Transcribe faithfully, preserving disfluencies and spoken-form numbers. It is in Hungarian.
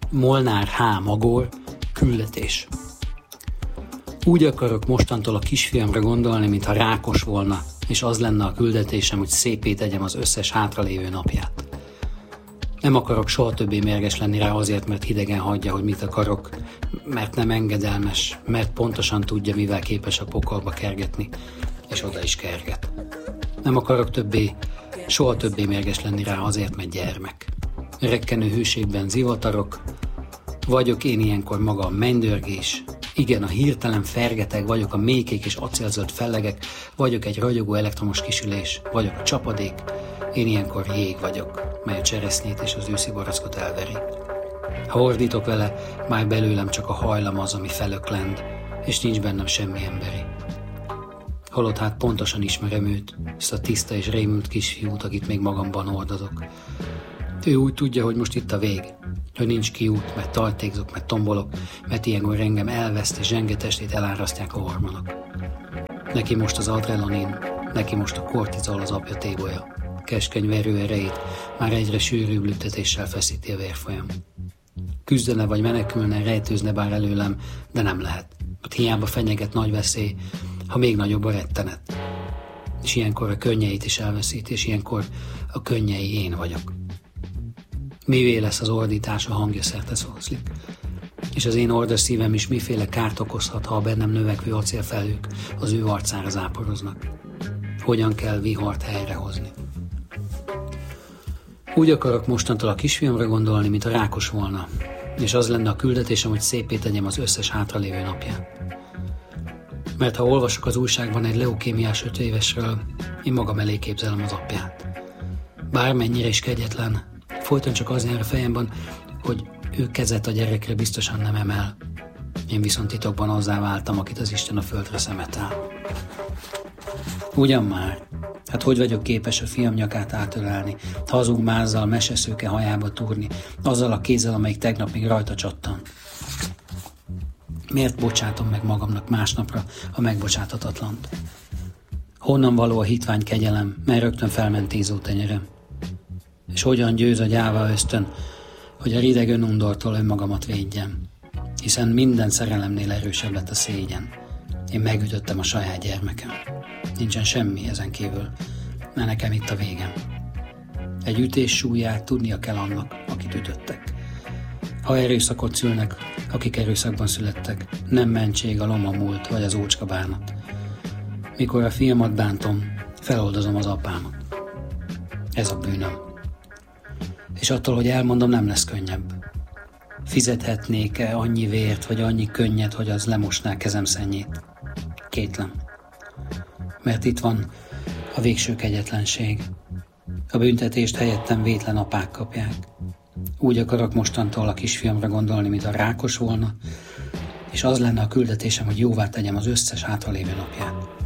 Molnár H. Magor, küldetés. Úgy akarok mostantól a kisfiamra gondolni, mintha rákos volna, és az lenne a küldetésem, hogy szépé tegyem az összes hátralévő napját. Nem akarok soha többé mérges lenni rá azért, mert hidegen hagyja, hogy mit akarok, mert nem engedelmes, mert pontosan tudja, mivel képes a pokolba kergetni, és oda is kerget. Nem akarok többé, soha többé mérges lenni rá azért, mert gyermek. Rekkenő hűségben zivatarok, vagyok én ilyenkor maga a mennydörgés, igen, a hirtelen fergeteg, vagyok a mélykék és acélzöld fellegek, vagyok egy ragyogó elektromos kisülés, vagyok a csapadék, én ilyenkor jég vagyok, mely a cseresznyét és az őszi barackot elveri. Ha ordítok vele, már belőlem csak a hajlam az, ami felöklend, és nincs bennem semmi emberi. Holott hát pontosan ismerem őt, ezt a tiszta és rémült kisfiút, akit még magamban ordadok. Ő úgy tudja, hogy most itt a vég, hogy nincs kiút, mert tajtékzok, mert tombolok, mert ilyenkor engem elveszt és zsenge testét elárasztják a hormonok. Neki most az adrenalin, neki most a kortizol az apja tébolya. Keskeny verő erejét már egyre sűrűbb lüktetéssel feszíti a vérfolyam. Küzdene vagy menekülne, rejtőzne bár előlem, de nem lehet. Ott hiába fenyeget nagy veszély, ha még nagyobb a rettenet. És ilyenkor a könnyeit is elveszít, és ilyenkor a könnyei én vagyok. Mivé lesz az ordítás, a hangja szerte szózlik. És az én ordas szívem is miféle kárt okozhat, ha a bennem növekvő acélfelhők az ő arcára záporoznak. Hogyan kell vihart helyrehozni. Úgy akarok mostantól a kisfiamra gondolni, mint a rákos volna, és az lenne a küldetésem, hogy szépé tegyem az összes hátralévő napját. Mert ha olvasok az újságban egy leukémiás öt évesről, én magam elé képzelem az apját. Bármennyire is kegyetlen, folyton csak az jár a fejemben, hogy ő kezet a gyerekre biztosan nem emel. Én viszont titokban azzá váltam, akit az Isten a földre szemetál. Ugyan már, hát hogy vagyok képes a fiam nyakát átölelni, hazug mázzal meseszőke hajába túrni, azzal a kézzel, amelyik tegnap még rajta csattan. Miért bocsátom meg magamnak másnapra a megbocsátatatlant? Honnan való a hitvány kegyelem, mert rögtön felment tízó tenyerem? És hogyan győz a gyáva ösztön, hogy a rideg önundortól önmagamat védjem? Hiszen minden szerelemnél erősebb lett a szégyen. Én megütöttem a saját gyermekem. Nincsen semmi ezen kívül, mert nekem itt a végem. Egy ütés súlyát tudnia kell annak, akit ütöttek. Ha erőszakot szülnek, akik erőszakban születtek, nem mentség a loma múlt vagy az ócska bánat. Mikor a fiamat bántom, feloldozom az apámat. Ez a bűnöm. És attól, hogy elmondom, nem lesz könnyebb. Fizethetnék-e annyi vért, vagy annyi könnyet, hogy az lemosná kezem szennyét? Kétlem. Mert itt van a végső kegyetlenség. A büntetést helyettem vétlen apák kapják. Úgy akarok mostantól a kisfiamra gondolni, mint a rákos volna, és az lenne a küldetésem, hogy jóvá tegyem az összes hátralévő napját.